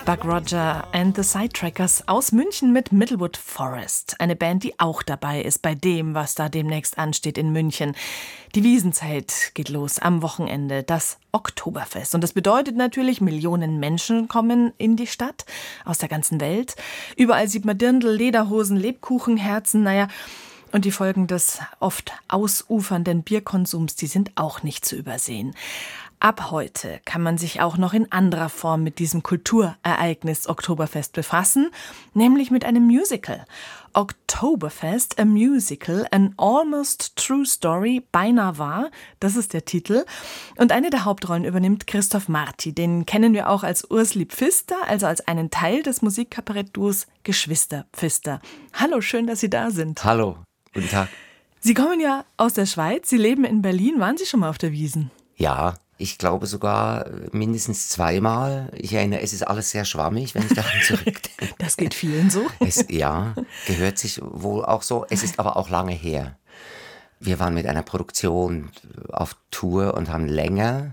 Buck Roger and the Sidetrackers aus München mit Middlewood Forest. Eine Band, die auch dabei ist bei dem, was da demnächst ansteht in München. Die Wiesenzeit geht los am Wochenende, das Oktoberfest. Und das bedeutet natürlich, Millionen Menschen kommen in die Stadt aus der ganzen Welt. Überall sieht man Dirndl, Lederhosen, Lebkuchenherzen, und die Folgen des oft ausufernden Bierkonsums, die sind auch nicht zu übersehen. Ab heute kann man sich auch noch in anderer Form mit diesem Kulturereignis Oktoberfest befassen, nämlich mit einem Musical. Oktoberfest, a Musical, an almost true story, beinahe wahr, das ist der Titel. Und eine der Hauptrollen übernimmt Christoph Marti. Den kennen wir auch als Ursli Pfister, also als einen Teil des Musikkabarett-Duos Geschwister Pfister. Hallo, schön, dass Sie da sind. Hallo, guten Tag. Sie kommen ja aus der Schweiz, Sie leben in Berlin. Waren Sie schon mal auf der Wiesn? Ja, ich glaube sogar mindestens zweimal. Ich erinnere, es ist alles sehr schwammig, wenn ich daran zurückdenke. Das geht vielen so. Ja, gehört sich wohl auch so. Es ist aber auch lange her. Wir waren mit einer Produktion auf Tour und haben länger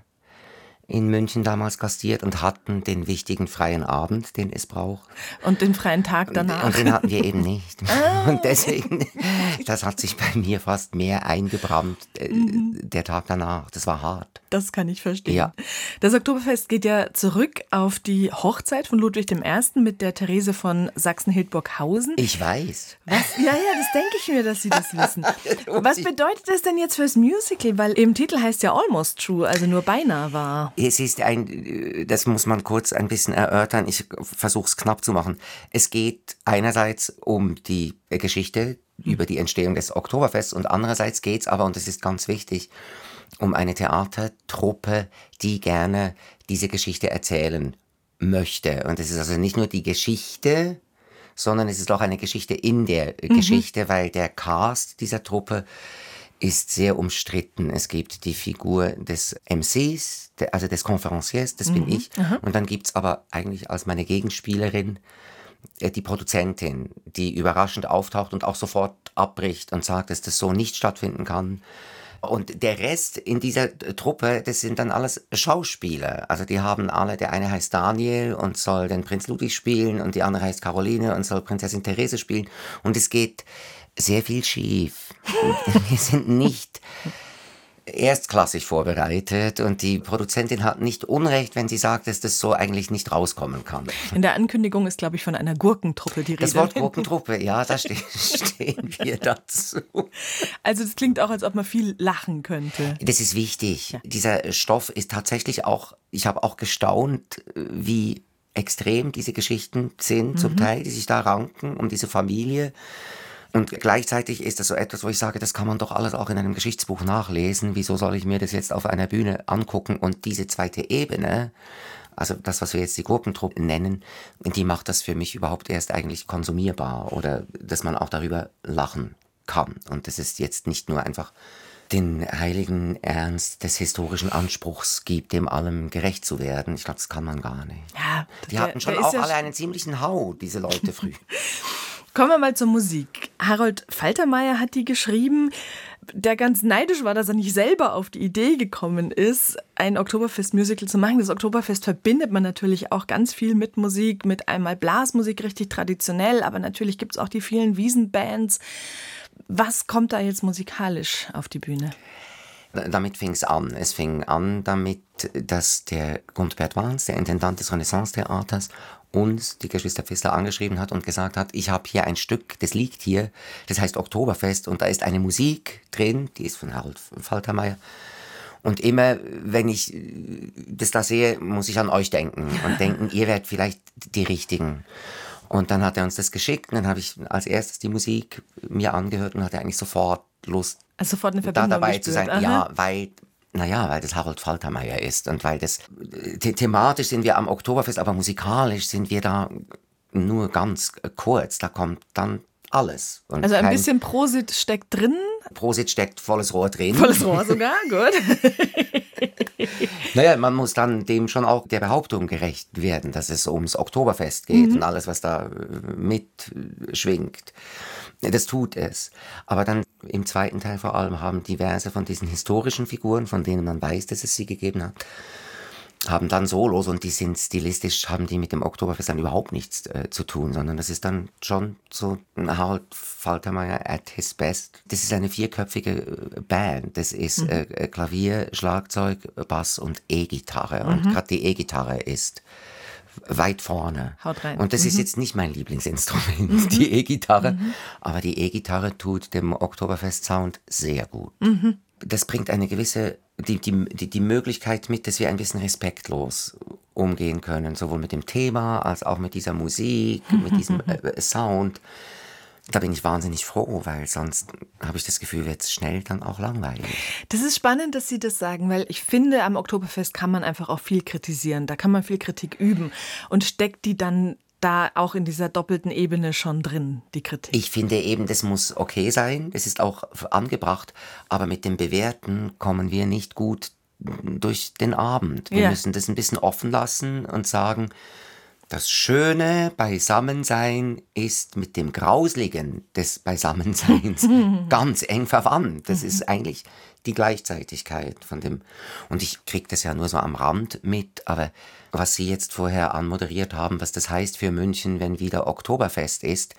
in München damals gastiert und hatten den wichtigen freien Abend, den es braucht. Und den freien Tag danach. Und den hatten wir eben nicht. Und deswegen, das hat sich bei mir fast mehr eingebrannt, der Tag danach. Das war hart. Das kann ich verstehen. Ja. Das Oktoberfest geht ja zurück auf die Hochzeit von Ludwig I. mit der Therese von Sachsen-Hildburghausen. Ich weiß. Was? Ja, das denke ich mir, dass Sie das wissen. Was bedeutet das denn jetzt fürs Musical? Weil im Titel heißt ja Almost True, also nur beinahe wahr. Es ist das muss man kurz ein bisschen erörtern. Ich versuche es knapp zu machen. Es geht einerseits um die Geschichte über die Entstehung des Oktoberfests und andererseits geht es aber, und das ist ganz wichtig, um eine Theatertruppe, die gerne diese Geschichte erzählen möchte. Und es ist also nicht nur die Geschichte, sondern es ist auch eine Geschichte in der Geschichte, weil der Cast dieser Truppe ist sehr umstritten. Es gibt die Figur des MCs, also des Conferenciers, das bin ich. Und dann gibt's aber eigentlich als meine Gegenspielerin die Produzentin, die überraschend auftaucht und auch sofort abbricht und sagt, dass das so nicht stattfinden kann. Und der Rest in dieser Truppe, das sind dann alles Schauspieler. Also die haben alle, der eine heißt Daniel und soll den Prinz Ludwig spielen und die andere heißt Caroline und soll Prinzessin Therese spielen. Und es geht sehr viel schief. Wir sind nicht erstklassig vorbereitet und die Produzentin hat nicht Unrecht, wenn sie sagt, dass das so eigentlich nicht rauskommen kann. In der Ankündigung ist, glaube ich, von einer Gurkentruppe die Rede. Das Wort Gurkentruppe, ja, da stehen wir dazu. Also das klingt auch, als ob man viel lachen könnte. Das ist wichtig. Ja. Dieser Stoff ist tatsächlich auch, ich habe auch gestaunt, wie extrem diese Geschichten sind, zum Teil, die sich da ranken um diese Familie. Und gleichzeitig ist das so etwas, wo ich sage, das kann man doch alles auch in einem Geschichtsbuch nachlesen. Wieso soll ich mir das jetzt auf einer Bühne angucken? Und diese zweite Ebene, also das, was wir jetzt die Gurkentruppe nennen, die macht das für mich überhaupt erst eigentlich konsumierbar oder dass man auch darüber lachen kann. Und das ist jetzt nicht nur einfach den heiligen Ernst des historischen Anspruchs gibt, dem allem gerecht zu werden. Ich glaube, das kann man gar nicht. Ja, die hatten schon auch alle einen ziemlichen Hau, diese Leute früh. Kommen wir mal zur Musik. Harold Faltermeier hat die geschrieben, der ganz neidisch war, dass er nicht selber auf die Idee gekommen ist, ein Oktoberfest-Musical zu machen. Das Oktoberfest verbindet man natürlich auch ganz viel mit Musik, mit einmal Blasmusik, richtig traditionell, aber natürlich gibt es auch die vielen Wiesenbands. Was kommt da jetzt musikalisch auf die Bühne? Damit fing es an. Es fing an damit, dass der Gundbert Wahns, der Intendant des Renaissance-Theaters, uns, die Geschwister Pfister, angeschrieben hat und gesagt hat, ich habe hier ein Stück, das liegt hier, das heißt Oktoberfest und da ist eine Musik drin, die ist von Harold Faltermeier. Und immer, wenn ich das da sehe, muss ich an euch denken und denken, ihr werdet vielleicht die Richtigen. Und dann hat er uns das geschickt und dann habe ich als erstes die Musik mir angehört und hatte eigentlich sofort Lust, also sofort eine Verbindung da dabei gespürt. zu sein. Aha. Ja, weil das Harold Faltermeier ist und weil das thematisch sind wir am Oktoberfest, aber musikalisch sind wir da nur ganz kurz. Da kommt dann alles. Und also ein bisschen Prosit steckt drin. Prosit steckt volles Rohr drin. Volles Rohr sogar, gut. Naja, man muss dann dem schon auch der Behauptung gerecht werden, dass es ums Oktoberfest geht und alles, was da mitschwingt. Das tut es. Aber dann im zweiten Teil vor allem haben diverse von diesen historischen Figuren, von denen man weiß, dass es sie gegeben hat, haben dann Solos und die sind stilistisch, haben die mit dem Oktoberfest dann überhaupt nichts zu tun, sondern das ist dann schon so ein Harold Faltermeyer at his best. Das ist eine 4-köpfige Band. Das ist Klavier, Schlagzeug, Bass und E-Gitarre. Und gerade die E-Gitarre ist weit vorne. Haut rein. Und das ist jetzt nicht mein Lieblingsinstrument, die E-Gitarre, aber die E-Gitarre tut dem Oktoberfest-Sound sehr gut. Das bringt eine gewisse, die Möglichkeit mit, dass wir ein bisschen respektlos umgehen können, sowohl mit dem Thema als auch mit dieser Musik, mit diesem Sound. Da bin ich wahnsinnig froh, weil sonst habe ich das Gefühl, wird es schnell dann auch langweilig. Das ist spannend, dass Sie das sagen, weil ich finde, am Oktoberfest kann man einfach auch viel kritisieren. Da kann man viel Kritik üben und steckt die dann da auch in dieser doppelten Ebene schon drin, die Kritik. Ich finde eben, das muss okay sein, das ist auch angebracht, aber mit dem Bewerten kommen wir nicht gut durch den Abend. Wir müssen das ein bisschen offen lassen und sagen, das schöne Beisammensein ist mit dem Grausligen des Beisammenseins ganz eng verwandt. Das ist eigentlich die Gleichzeitigkeit von dem. Und ich kriege das ja nur so am Rand mit, aber was Sie jetzt vorher anmoderiert haben, was das heißt für München, wenn wieder Oktoberfest ist,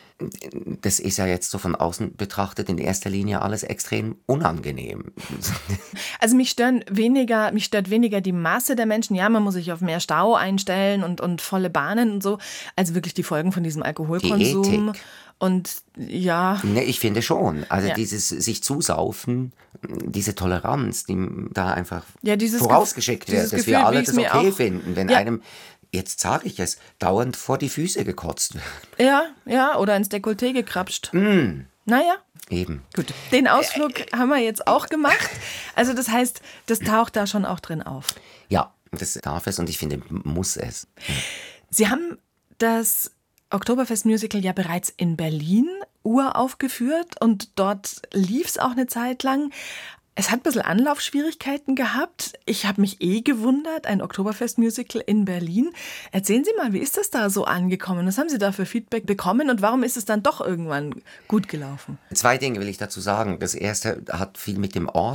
das ist ja jetzt so von außen betrachtet in erster Linie alles extrem unangenehm. Also mich stört weniger die Masse der Menschen. Ja, man muss sich auf mehr Stau einstellen und volle Bahnen und so. Also wirklich die Folgen von diesem Alkoholkonsum. Die Ethik. Und ja. Ne, ich finde schon. Also dieses sich zusaufen, diese Toleranz, die da einfach vorausgeschickt wird, dass wir alle das okay finden, wenn einem, jetzt sage ich es, dauernd vor die Füße gekotzt wird. Ja, oder ins Dekolleté gekrapscht. Naja. Eben. Gut, den Ausflug haben wir jetzt auch gemacht. Also das heißt, das taucht da schon auch drin auf. Ja, das darf es und ich finde, muss es. Sie haben das Oktoberfest-Musical ja bereits in Berlin uraufgeführt und dort lief es auch eine Zeit lang. Es hat ein bisschen Anlaufschwierigkeiten gehabt. Ich habe mich gewundert, ein Oktoberfest-Musical in Berlin. Erzählen Sie mal, wie ist das da so angekommen? Was haben Sie da für Feedback bekommen und warum ist es dann doch irgendwann gut gelaufen? 2 Dinge will ich dazu sagen. Das erste hat viel mit dem Ort